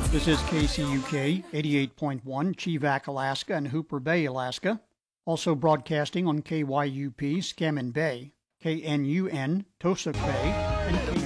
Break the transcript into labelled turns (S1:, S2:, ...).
S1: This is KCUK 88.1, Chivak, Alaska, and Hooper Bay, Alaska. Also broadcasting on KYUP, Scammon Bay, KNUN, Tosa Bay, and